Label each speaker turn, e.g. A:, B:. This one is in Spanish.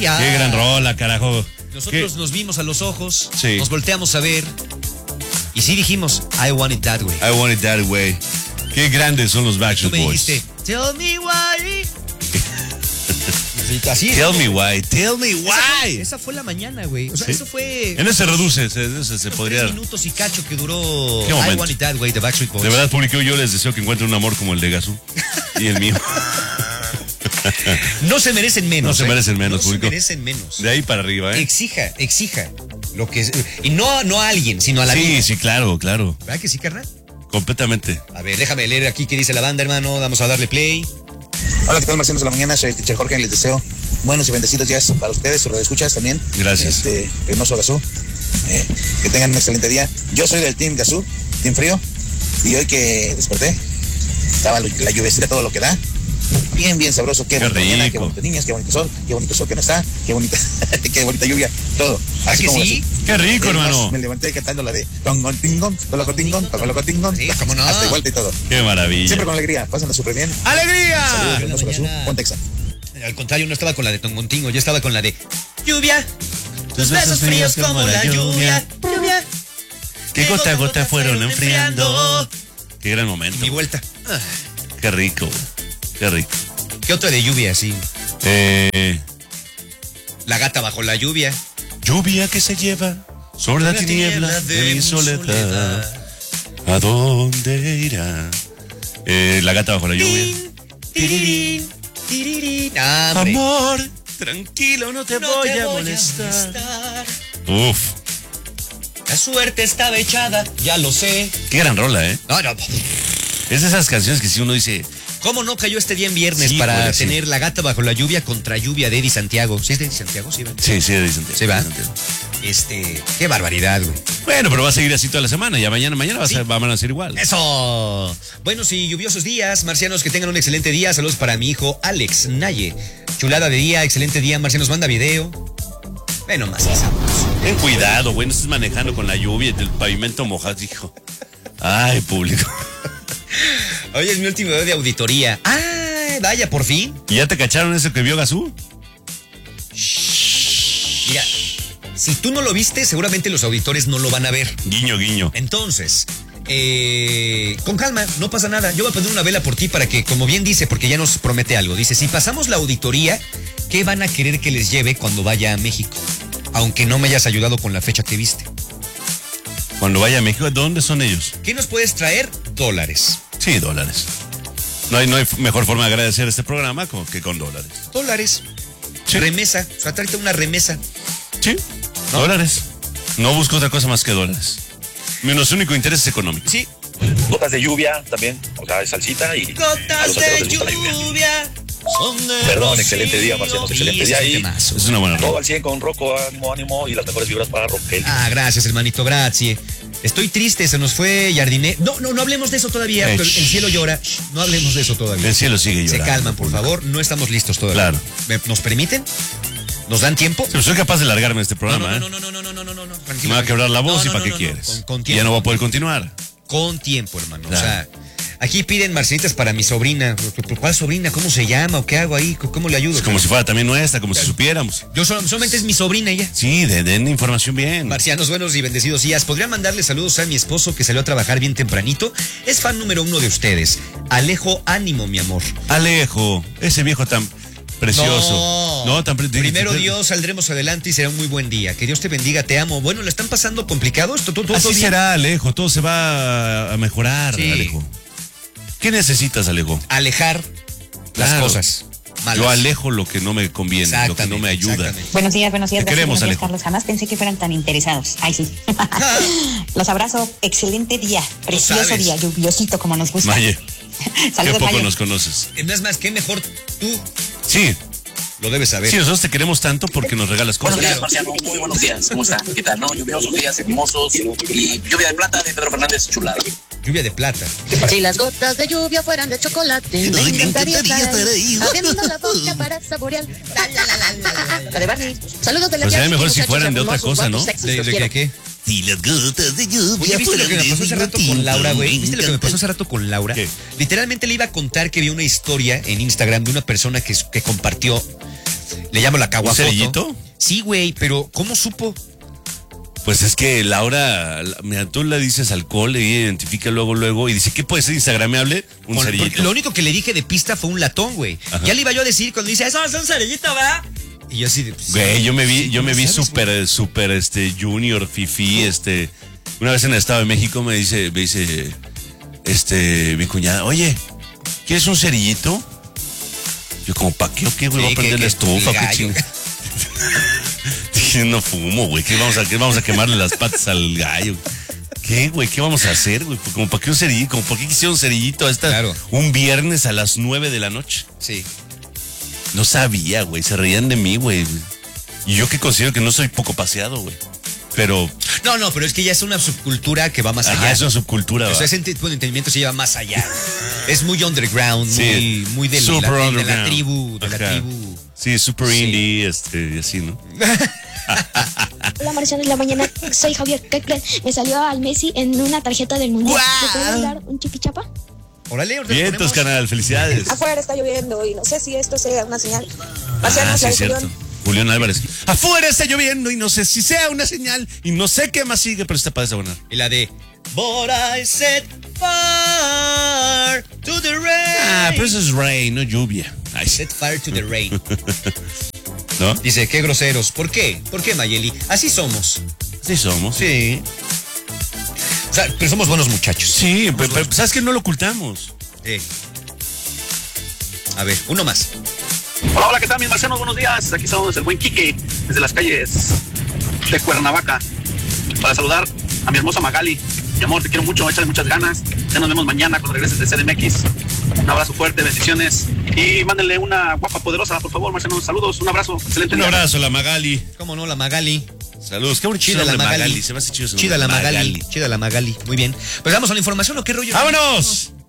A: Ah.
B: Qué gran rola, carajo.
A: Nosotros nos vimos a los ojos,
B: Sí.
A: nos volteamos a ver y sí dijimos, I want it that way.
B: I want it that way. Qué grandes son los
A: Tú
B: Backstreet
A: me
B: Boys.
A: dijiste, tell me why. Así.
B: Tell me why, tell me why.
A: Esa fue la mañana, güey. O sea,
B: Sí.
A: eso fue...
B: En eso se reduce, se podría.
A: 3 minutos y cacho que duró
B: ¿Qué
A: I
B: momento?
A: want it that way de Backstreet Boys.
B: De verdad, público, yo les deseo que encuentren un amor como el de Gazú y el mío.
A: No se merecen menos.
B: No se merecen menos,
A: No
B: público.
A: se merecen menos.
B: De ahí para arriba, ¿eh?
A: Exija. Lo que es, y no a alguien, sino a la vida.
B: Sí, claro.
A: ¿Verdad que sí, carnal?
B: Completamente.
A: A ver, déjame leer aquí qué dice la banda, hermano. Vamos a darle play.
C: Hola, ¿qué tal, marcianos de la mañana? Soy el teacher Jorge, les deseo buenos y bendecidos días para ustedes, sus radioescuchas también.
B: Gracias.
C: Hermoso Gazú. Que tengan un excelente día. Yo soy del Team Gazú, Team Frío, y hoy que desperté, estaba la lluvecita todo lo que da. Bien sabroso, qué bonita mañana, qué bonitas niñas, qué bonito sol que no está, qué bonita lluvia, todo.
A: ¿Así que
C: como
A: sí?
C: así.
B: Qué rico, hermano.
C: Me levanté cantando la de tongon tingón, tolocotingón, tocolocotingón,
A: Sí, cómo no.
C: hasta igual y todo.
B: Qué maravilla.
C: Siempre con alegría, pásenla súper bien.
A: ¡Alegría!
C: Saludos, hermoso Gazú,
A: mañana.
C: Pontexa.
A: Al contrario, no estaba con la de Tongontingo, yo estaba con la de lluvia. Tus besos fríos como la lluvia.
B: Que gota a gota fueron enfriando. Qué gran
A: Mi
B: momento.
A: vuelta.
B: Qué rico. Qué rico.
A: ¿Qué otra de lluvia, sí?
B: Eh,
A: La gata bajo la lluvia.
B: lluvia que se lleva sobre la tiniebla de mi soledad. ¿A dónde irá? La gata bajo la lluvia.
A: Tirirín, tirirín. Ah, hombre.
B: Amor, tranquilo, no te voy a molestar. Uf,
A: La suerte estaba echada, ya lo sé.
B: qué gran rola, ¿eh?
A: No.
B: Es de esas canciones que si uno dice,
A: ¿Cómo no cayó este día en viernes
B: Sí,
A: para
B: pues, sí.
A: tener La gata bajo la lluvia contra lluvia de Eddie Santiago? ¿Sí es de Eddie Santiago? Sí, ¿verdad?
B: sí, dicen.
A: Sí, va. Qué barbaridad, güey.
B: Bueno, pero va a seguir así toda la semana. Ya mañana van a ser igual.
A: Eso. Buenos y lluviosos días, marcianos, que tengan un excelente día. Saludos para mi hijo Alex Naye. Chulada de día, excelente día, marcianos, manda video. Bueno, más
B: Ten cuidado, güey, no estés manejando con la lluvia y el pavimento mojado, hijo. Ay, público.
A: Hoy es mi último video de auditoría. ¡Ay, vaya, por fin!
B: ¿Y ya te cacharon eso que vio Gazú?
A: Mira, si tú no lo viste, seguramente los auditores no lo van a ver.
B: Guiño, guiño.
A: Entonces, con calma, no pasa nada. Yo voy a poner una vela por ti para que, como bien dice, porque ya nos promete algo. Dice, si pasamos la auditoría, ¿qué van a querer que les lleve cuando vaya a México? Aunque no me hayas ayudado con la fecha que viste.
B: Cuando vaya a México, ¿dónde son ellos?
A: ¿Qué nos puedes traer? $.
B: Sí, $. No hay mejor forma de agradecer este programa que con $.
A: $.
B: Sí.
A: Remesa. O sea, tráete una remesa.
B: Sí, $. No busco otra cosa más que $. Nuestro único interés es económico.
A: Sí.
D: Gotas de lluvia también, o sea, salsita y a
A: Gotas
D: los
A: de
D: solteros les gusta la
A: lluvia. Son de
D: Perdón,
A: rocío.
D: excelente día, marcianos, excelente
A: Y
D: día.
A: ese
D: Y
A: temazo.
B: Es una buena
D: todo
B: rola.
D: al 100 con Rocco, ánimo y las mejores vibras para Roquel.
A: Ah, gracias, hermanito, gracias. Estoy triste, se nos fue Jardiné. No hablemos de eso todavía. Pero el cielo llora. No hablemos de eso todavía.
B: El cielo sigue
A: Se
B: llorando.
A: calman, por favor. No estamos listos todavía.
B: Claro.
A: ¿Nos permiten? ¿Nos dan tiempo?
B: Pero soy capaz de largarme de este programa,
A: No.
B: Me va a quebrar la voz y ¿para qué quieres?
A: Con
B: Y
A: tiempo.
B: ya no voy a poder continuar.
A: Con tiempo, hermano.
B: Claro.
A: O sea, aquí piden marcelitas para mi sobrina. ¿Cuál sobrina? ¿Cómo se llama? ¿O qué hago ahí? ¿Cómo le ayudo?
B: Es como si fuera también nuestra, como si supiéramos.
A: Yo solamente es mi sobrina ella.
B: Sí, den información bien.
A: Marcianos, buenos y bendecidos días. ¿Podría mandarle saludos a mi esposo que salió a trabajar bien tempranito? Es fan número 1 de ustedes. Alejo, ánimo, mi amor.
B: Alejo, ese viejo tan precioso. No, tan precioso.
A: Primero Dios, saldremos adelante y será un muy buen día. Que Dios te bendiga, te amo. Bueno, ¿le están pasando complicado esto? ¿Todo
B: Así
A: bien?
B: será, Alejo. Todo se va a mejorar,
A: Sí.
B: Alejo. ¿Qué necesitas, Alejo?
A: Alejar las
B: Claro.
A: cosas malas.
B: Yo alejo lo que no me conviene, lo que no me ayuda.
A: Exactamente.
E: Buenos días,
B: Te
E: gracias,
B: queremos,
E: buenos días,
B: Alejo.
E: Carlos. Jamás pensé que fueran tan interesados. Ay, sí. Los abrazo. Excelente día. Precioso
A: sabes.
E: día. Lluviosito como nos gusta.
B: Maye, qué
E: Saludos,
B: poco
E: Maye.
B: nos conoces.
A: No es más, qué mejor tú
B: Sí,
A: lo debes saber.
B: sí, nosotros te queremos tanto porque nos regalas cosas.
D: Buenos días, Marciano, muy buenos días. ¿Cómo están? ¿Qué tal? ¿No? Lluviosos días hermosos y lluvia de plata de Pedro Fernández, chulada.
A: Lluvia de plata.
F: Si las gotas de lluvia fueran de chocolate, me encantaría estar ahí, abriendo la boca para saborear. La de Barney. Saludos de la
B: Pero sería
F: Jackie,
B: mejor si
F: muchachos
B: fueran de otra
F: hermosos,
B: cosa, ¿no?
F: guapos, sexys,
A: ¿De
F: los quiero.
A: qué?
B: Si las gotas de lluvia
A: Oye, ¿viste lo que me pasó hace rato con Laura, güey? ¿Viste lo que me pasó hace rato con Laura?
B: ¿Qué?
A: Literalmente le iba a contar que vi una historia en Instagram de una persona que compartió Le llamo la
B: ¿Un
A: caguafoto.
B: cerillito?
A: Sí, güey, pero ¿cómo supo?
B: Pues es que Laura, mira, tú le dices alcohol, le identifica luego, y dice, ¿qué puede ser instagrameable? Un cerillito.
A: Lo único que le dije de pista fue un latón, güey.
B: Ajá.
A: Ya le iba yo a decir cuando dice, eso es un cerillito, ¿verdad? Y yo así de... Pues,
B: Güey, yo me vi
A: ¿sabes,
B: súper, junior, fifí, una vez en el Estado de México me dice, mi cuñada, oye, ¿quieres un cerillito? Yo como, ¿pa' qué o qué, güey?
A: Sí,
B: ¿Voy a prender la estufa? ¿Qué
A: gallo.
B: chingada? Dije, no fumo, güey, ¿qué vamos a quemarle las patas al gallo? ¿Qué, güey? ¿Qué vamos a hacer, güey? Como para qué un cerillito, como para qué quisiera un cerillito
A: Claro.
B: un viernes a las 9 de la noche.
A: Sí.
B: No sabía, güey, se reían de mí, güey. Y yo que considero que no soy poco paseado, güey. Pero...
A: No, pero es que ya es una subcultura que va más allá.
B: Ajá, es una subcultura,
A: O sea,
B: ¿va?
A: ese tipo de entendimiento se lleva más allá. Es muy underground,
B: Sí.
A: muy de
B: Super
A: la
B: underground.
A: tribu, de la
B: Ajá.
A: tribu.
B: Sí, super
A: Sí.
B: indie, y así, ¿no?
G: Hola, Marciano, en la mañana. Soy Javier. ¿Qué creen? Me salió al Messi en una tarjeta del mundial. ¿Me pueden dar un chiquichapa?
A: Órale, ahorita lo
B: Vientos,
A: ponemos.
B: canal, felicidades.
F: Afuera está lloviendo y no sé si esto sea una señal. Marciano,
B: Ah, sí,
F: soy
B: es cierto.
F: Julián.
B: Julián Álvarez. Afuera está lloviendo y no sé si sea una señal y no sé qué más sigue, pero está para desabonar.
A: Y la de But I set fire to the rain.
B: Ah, pero eso es rain, no lluvia. Ay,
A: Set fire to the rain.
B: ¿no?
A: Dice, qué groseros. ¿Por qué? ¿Por qué, Mayeli? Así somos.
B: Sí somos.
A: Sí. O sea, pero somos buenos muchachos.
B: Sí, pero ¿sabes que no lo ocultamos?
A: A ver, uno más.
D: Hola, hola, ¿qué tal, mis marcianos? Buenos días. Aquí estamos el buen Quique, desde las calles de Cuernavaca, para saludar a mi hermosa Magali. Mi amor, te quiero mucho, échale muchas ganas. Ya nos vemos mañana cuando regreses de CDMX. Un abrazo fuerte, bendiciones. Y mándenle una guapa poderosa, por favor, marcianos. Saludos, un abrazo, excelente
B: Un
D: día.
B: abrazo, la Magali.
A: ¿Cómo no? La Magali.
B: Saludos. Qué bonito
A: Chida la
B: nombre,
A: Magali.
B: Se me hace chido su
A: Chida la
B: nombre,
A: Magali. Chida la Magali. Muy bien. Pues vamos a la información o qué rollo.
B: ¡Vámonos!